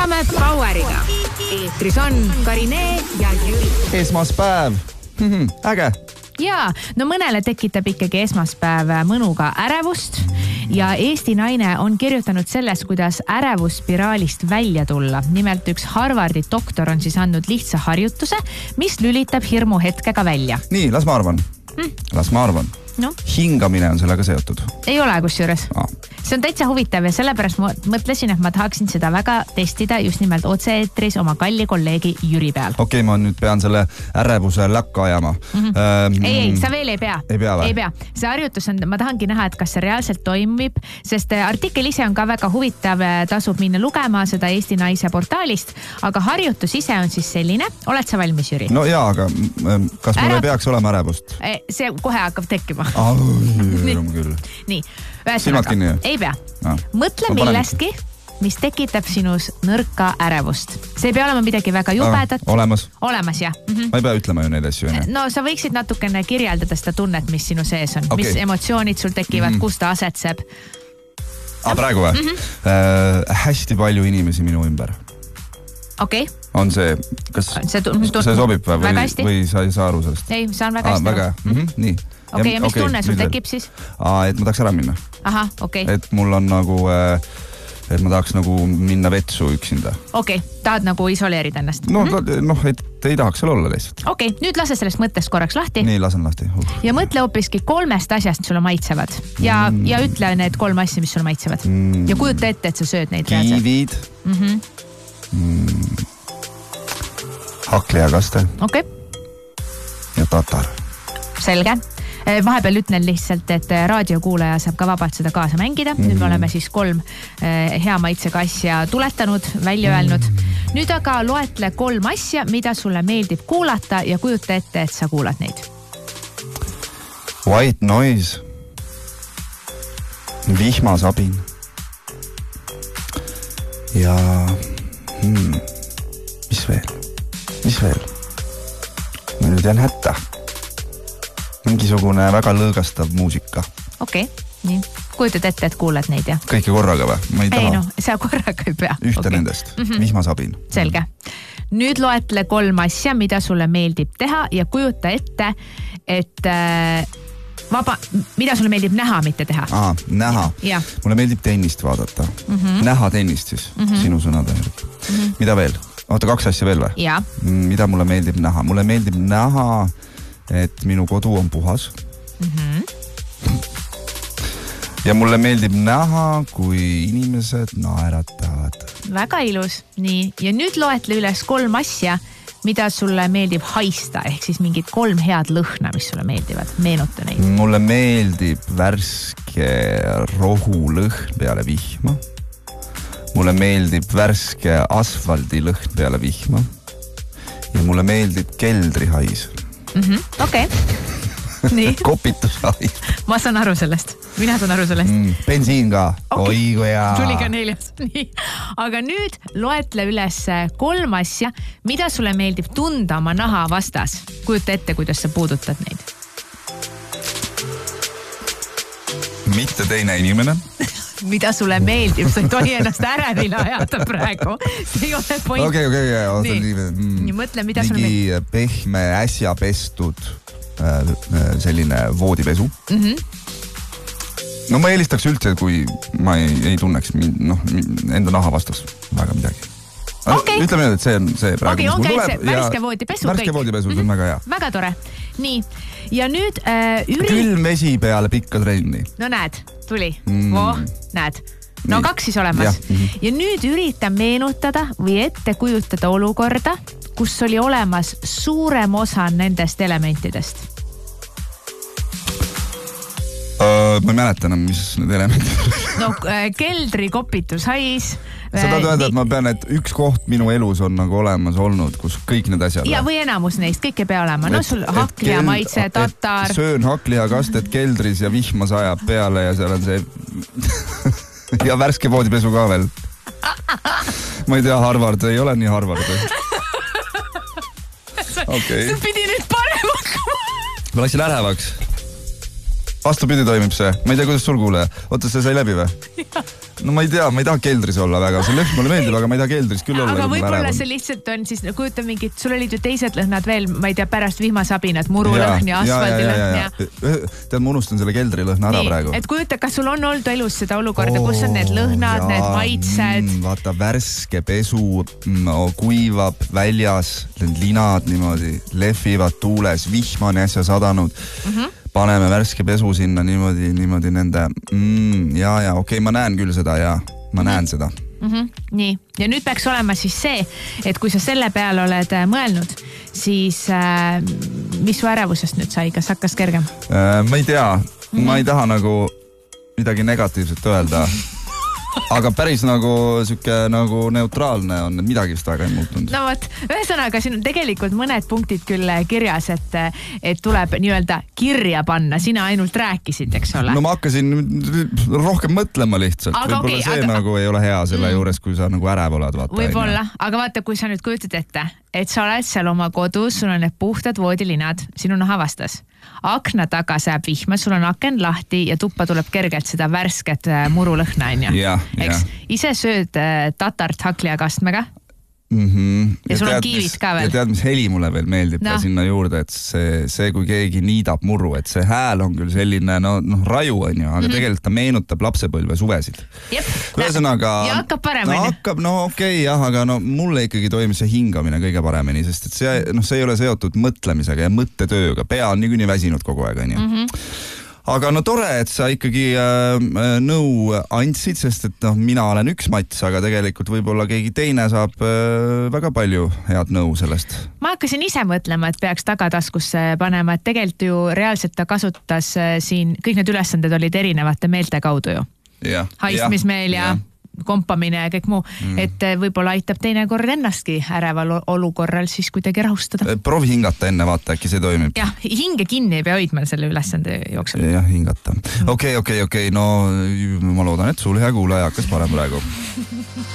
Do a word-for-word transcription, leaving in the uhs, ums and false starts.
alustame Poweriga. Eetris on Karine ja Jüri. Esmaspäev. Äge. Jaa, no mõnele tekitab ikkagi esmaspäev mõnuga ärevust ja Eesti naine on kirjutanud sellest, kuidas ärevusspiraalist välja tulla. Nimelt üks Harvardi doktor on siis andnud lihtsa harjutuse, mis lülitab hirmu hetkega välja. Nii, las ma arvan. Hmm? Las ma arvan. No? Hingamine on sellega seotud. Ei ole kusjuures. Ah. See on täitsa huvitav ja sellepärast ma mõtlesin, et ma tahaksin seda väga testida just nimelt otse-eetris oma kalli kolleegi Jüri peal. Okei, okay, ma nüüd pean selle ärevuse läkka ajama. Mm-hmm. Ähm, ei, ei, sa veel ei pea. Ei pea või? Ei pea. See harjutus on, ma tahangi näha, et kas see reaalselt toimib, sest artikkel ise on ka väga huvitav, tasub minna lugema seda Eesti naise portaalist, aga harjutus ise on siis selline. Oled sa valmis, Jüri? No jaa, aga kas mul Ära... ei peaks olema ärevust? See kohe hakkab tekkima. Ah, jõrm küll. Nii, silmad kinni. Ei pea. No. Mõtle millestki, mis tekitab sinus nõrka ärevust. See ei pea olema midagi väga jubedat. Ah, olemas. Olemas, jah. Mm-hmm. Ma ei pea ütlema ju neid asju. No sa võiksid natukene kirjeldada seda tunnet, mis sinu sees on. Okay. Mis emotsioonid sul tekivad, mm-hmm. kus ta asetseb. Ah, praegu või? Mm-hmm. Äh, hästi palju inimesi minu ümber. Okei. Okay. On see, kas see, tu- see sobib või, või sa ei saa aru sellest? Ei, saan väga hästi. Ah, väga, mm-hmm. Nii. Okei, okay, ja mis okay, tunne sul tekib siis? Aa, et ma tahaks ära minna. Aha, okei. Okay. Et mul on nagu, et ma tahaks nagu minna vetsu üksinda. Okei, okay. Tahad nagu isoleerida ennast? No, mm-hmm. noh, et ei tahaks seal olla lihtsalt. Okei, okay. Nüüd lase sellest mõttest korraks lahti. Nii, lasen lahti. Uh. Ja mõtle hoopiski kolmest asjast sulle maitsevad. Ja, mm. ja ütle need kolm asja, mis sulle maitsevad. Mm. Ja kujuta ette, et sa sööd neid. Kiivid. Mm-hmm. Mm. Hakliakaste. Okei. Okay. Ja tatar. Selge. Vahepeal ütlen lihtsalt, et raadiokuulaja saab ka vabalt seda kaasa mängida. Mm-hmm. Nüüd me oleme siis kolm hea maitsega asja tuletanud, välja öelnud. Mm-hmm. Nüüd aga loetle kolm asja, mida sulle meeldib kuulata ja kujuta ette, et sa kuulad neid. White noise. Vihmasabin. Ja hmm, mis veel? Mis veel? Ma nüüd jään hätta. Mingisugune väga lõõgastav muusika. Okei, okay, nii. Kujutad ette, et kuulad neid, jah? Kõike korraga või? Ma ei taha. Ei no, sa korraga ei pea. Ühte okay. Nendest. Mm-hmm. Vihmasabin. Selge. Nüüd loetle kolm asja, mida sulle meeldib teha ja kujuta ette, et äh, vaba, mida sulle meeldib näha, mitte teha. Aa, näha. Ja. Mulle meeldib tennist vaadata. Mm-hmm. Näha tennist siis, mm-hmm. sinu sõnade järgi. Mm-hmm. Mida veel? Oota, kaks asja veel või? Ja. Mida mulle meeldib näha? Mulle meeldib näha, et minu kodu on puhas. Mm-hmm. Ja mulle meeldib näha, kui inimesed naeratavad. Väga ilus. Nii. Ja nüüd loetle üles kolm asja, mida sulle meeldib haista, ehk siis mingid kolm head lõhna, mis sulle meeldivad. Meenuta neid. Mulle meeldib värske rohulõhn peale vihma. Mulle meeldib värske asfaldi lõhn peale vihma. Ja mulle meeldib keldrihais. Mm-hmm. Okei. Okay. Nii. Kopitushais. Ma saan aru sellest. Mina saan aru sellest. Mm, bensiin ka. Okay. Oi kui hea. Tuli ka neljas. Nii. Aga nüüd loetle üles kolm asja, mida sulle meeldib tunda oma naha vastas. Kujuta ette, kuidas sa puudutad neid. Mitte teine inimene. Mida sulle meeldib, sa ei tohi ennast ärevile ajada praegu. See ei ole point. Okei, okei, okei. Nii, mõtle, mida sulle meeldib. Mingi pehme äsja pestud äh, selline voodipesu. Mm-hmm. No ma eelistaks üldse, kui ma ei, ei tunneks no, enda naha vastas väga midagi. Okay. Ütleme nüüd, et see on see praegu, okay, mis mul okay, tuleb. Värske voodipesu. Värske voodipesu, see on väga hea. Väga tore. Nii. Ja nüüd äh, üri... Külm vesi peale pikka trenni. No näed, tuli. Mm. Oh, näed. No nii. Kaks siis olemas. Ja. Mm-hmm. Ja nüüd ürita meenutada või ette kujutada olukorda, kus oli olemas suurem osa nendest elementidest. Uh, ma ei mäleta enam, mis need elemendid. No keldri kopitushais. Sa tahad öelda, et ma pean, et üks koht minu elus on nagu olemas olnud, kus kõik need asjad. Ja või enamus neist, kõik ei pea olema. No sul hakliha maitse, tatar. Söön hakliha kastet keldris ja vihma sajab peale ja seal on see ja värske voodipesu ka veel. Ma ei tea, Harvard ei ole nii Harvard. Okay. See pidi nüüd parem hakkama. Ma läksin ärevaks. Vastupidi toimib see. Ma ei tea, kuidas sul kuule. Oota, see sai läbi või? no ma ei tea, ma ei taha keldris olla väga, see lõhn mulle meeldib, aga ma ei taha keldris küll olla. Aga võib-olla see lihtsalt on siis, kujuta mingid, sul olid ju teised lõhnad veel, ma ei tea, pärast vihmasabinad, murulõhn ja asfaldilõhn. Ja, ja, ja. Tead, ma unustan selle keldrilõhna ära praegu. Et kujuta, kas sul on olnud elus seda olukorda, kus on need lõhnad, oh, need maitsed? Mm, vaata, värske pesu mm, kuivab väljas, need linad niimoodi lehvivad tuules, vihma on äsja sadanud. Mm-hmm. Paneme värske pesu sinna niimoodi, niimoodi nende, mm, ja, ja okei, okay, ma näen küll seda ja ma näen mm-hmm. seda. Mm-hmm. Nii, ja nüüd peaks olema siis see, et kui sa selle peale oled mõelnud, siis äh, mis su ärevusest nüüd sai, kas hakkas kergem? Äh, ma ei tea, mm-hmm. ma ei taha nagu midagi negatiivset öelda. Aga päris nagu süke nagu neutraalne on, midagi vist väga ei muutunud. No võt, ühesõnaga siin on tegelikult mõned punktid küll kirjas, et, et tuleb nii-öelda kirja panna. Sina ainult rääkisid, eks ole? No ma hakkasin rohkem mõtlema lihtsalt. Aga võib-olla okay, see aga... nagu ei ole hea selle mm. juures, kui sa nagu ärev oled. Vaata, võib-olla, aga vaata, kui sa nüüd kujutad ette, et sa oled seal oma kodus, sul on need puhtad voodilinad, sinu naha vastas. Akna taga saab vihma, sul on aken lahti ja tuppa tuleb kergelt seda värsket murulõhna, on ju. Ja, eks, ja. Ise sööd tatart hakliakastmega. Mm-hmm. Ja, ja sul on kiivis ka veel. Ja tead, mis heli mulle veel meeldib no. ka sinna juurde, et see, see, kui keegi niidab murru, et see hääl on küll selline, no, no raju on ju, aga mm-hmm. tegelikult ta meenutab lapsepõlve suvesid. Jep. Ühesõnaga, ja hakkab paremini. No hakkab, no okei, okay, jah, aga no mulle ikkagi toimib see hingamine kõige paremini, sest et see, noh, see ei ole seotud mõtlemisega ja mõttetööga. Pea on niikuinii väsinud kogu aeg, on ju. Mm-hmm. Aga no tore, et sa ikkagi äh, nõu andsid, sest et noh, mina olen üks Mats, aga tegelikult võib-olla keegi teine saab äh, väga palju head nõu sellest. Ma hakkasin ise mõtlema, et peaks tagataskusse panema, et tegelikult ju reaalselt ta kasutas äh, siin, kõik need ülesanded olid erinevate meelte kaudu ju. Ja, haistmismeel ja, ja kompamine ja kõik muu, mm. et võib-olla aitab teinekord ennastki äreval olukorral siis kuidagi rahustada. Provi hingata enne, vaata, äkki see toimib. Jah, hinge kinni ei pea hoidma selle ülesande jooksul. Jah, hingata. Okei, okei, okei, no ma loodan, et sul hea kuulaja hakkas parem praegu.